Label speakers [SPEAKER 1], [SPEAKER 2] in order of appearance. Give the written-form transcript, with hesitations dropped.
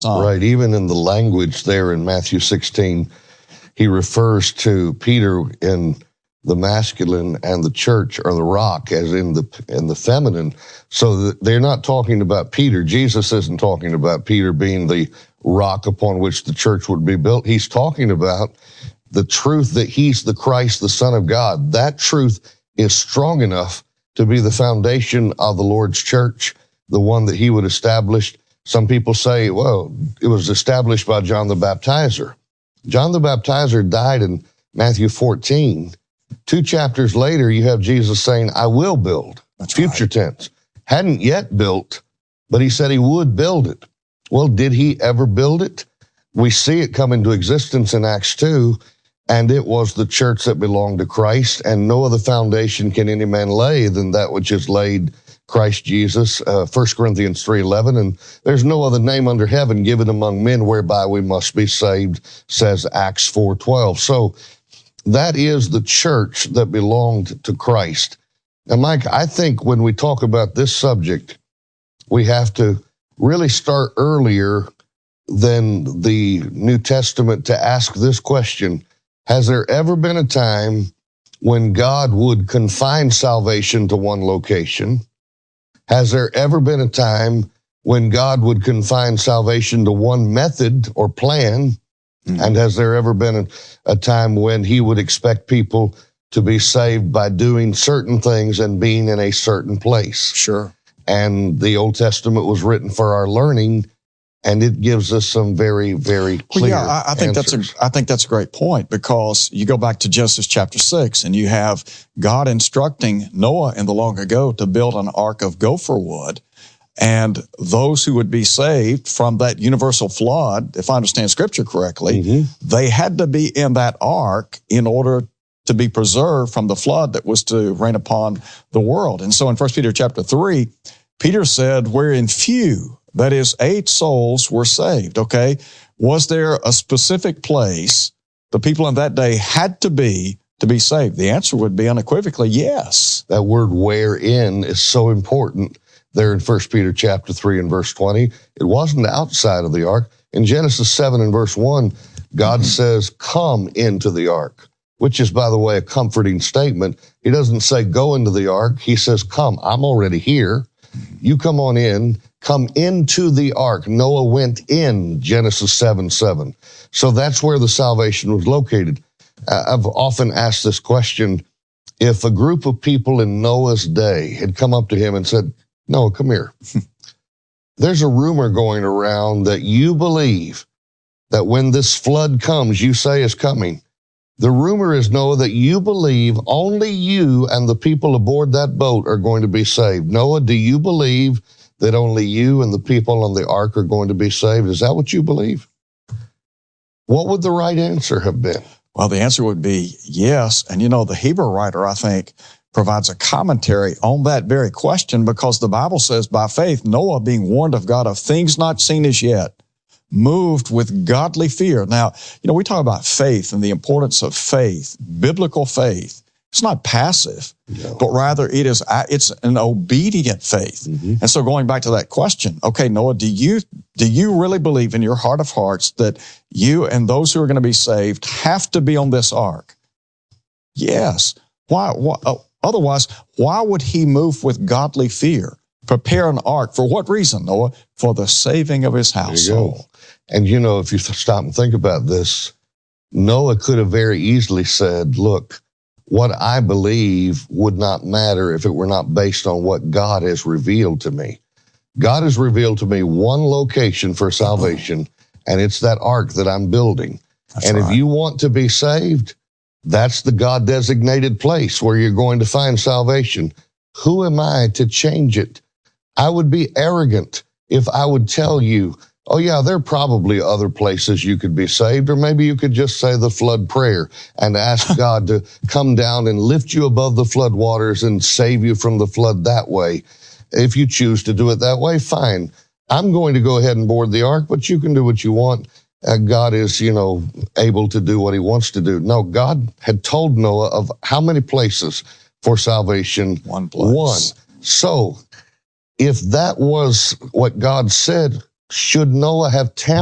[SPEAKER 1] Right. Even in the language there in Matthew 16, he refers to Peter in the masculine and the church or the rock as in the feminine. So that they're not talking about Peter. Jesus isn't talking about Peter being the rock upon which the church would be built. He's talking about the truth that he's the Christ, the Son of God. That truth is strong enough to be the foundation of the Lord's church, the one that he would establish. Some people say, well, it was established by John the Baptizer. John the Baptizer died in Matthew 14. 2 chapters later, you have Jesus saying, I will build. That's future tense. Hadn't yet built, but he said he would build it. Well, did he ever build it? We see it come into existence in Acts 2, and it was the church that belonged to Christ, and no other foundation can any man lay than that which is laid, Christ Jesus, 1 Corinthians 3:11, and there's no other name under heaven given among men whereby we must be saved, says Acts 4:12. So that is the church that belonged to Christ. Now, Mike, I think when we talk about this subject, we have to really start earlier than the New Testament to ask this question. Has there ever been a time when God would confine salvation to one location? Has there ever been a time when God would confine salvation to one method or plan? Mm-hmm. And has there ever been a time when he would expect people to be saved by doing certain things and being in a certain place?
[SPEAKER 2] Sure.
[SPEAKER 1] And the Old Testament was written for our learning, and it gives us some very, very clear
[SPEAKER 2] I think
[SPEAKER 1] answers.
[SPEAKER 2] I think that's a great point, because you go back to Genesis chapter 6 and you have God instructing Noah in the long ago to build an ark of gopher wood. And those who would be saved from that universal flood, if I understand Scripture correctly, they had to be in that ark in order to be preserved from the flood that was to rain upon the world. And so in 1 Peter chapter 3, Peter said, wherein few, that is 8 souls, were saved, okay? Was there a specific place the people in that day had to be saved? The answer would be unequivocally yes.
[SPEAKER 1] That word wherein is so important there in 1 Peter chapter 3 and verse 20. It wasn't outside of the ark. In Genesis 7 and verse 1, God says, come into the ark, which is, by the way, a comforting statement. He doesn't say go into the ark. He says, come, I'm already here. You come on in, come into the ark. Noah went in, Genesis 7:7. So that's where the salvation was located. I've often asked this question. If a group of people in Noah's day had come up to him and said, Noah, come here. There's a rumor going around that you believe that when this flood comes, you say is coming. The rumor is, Noah, that you believe only you and the people aboard that boat are going to be saved. Noah, do you believe that only you and the people on the ark are going to be saved? Is that what you believe? What would the right answer have been?
[SPEAKER 2] Well, the answer would be yes. And the Hebrew writer, I think, provides a commentary on that very question, because the Bible says, by faith, Noah, being warned of God of things not seen as yet, moved with godly fear. Now, we talk about faith and the importance of faith, biblical faith. It's not passive, but rather it's an obedient faith. And so going back to that question, okay, Noah, do you really believe in your heart of hearts that you and those who are going to be saved have to be on this ark? Yes. Why? Otherwise, why would he move with godly fear? Prepare an ark. For what reason, Noah? For the saving of his household.
[SPEAKER 1] And if you stop and think about this, Noah could have very easily said, look, what I believe would not matter if it were not based on what God has revealed to me. God has revealed to me one location for salvation, and it's that ark that I'm building. That's right. If you want to be saved, that's the God-designated place where you're going to find salvation. Who am I to change it? I would be arrogant if I would tell you, oh yeah, there are probably other places you could be saved, or maybe you could just say the flood prayer and ask God to come down and lift you above the flood waters and save you from the flood that way. If you choose to do it that way, fine. I'm going to go ahead and board the ark, but you can do what you want. God is, able to do what he wants to do. No, God had told Noah of how many places for salvation?
[SPEAKER 2] One place.
[SPEAKER 1] One. So if that was what God said, should Noah have tampered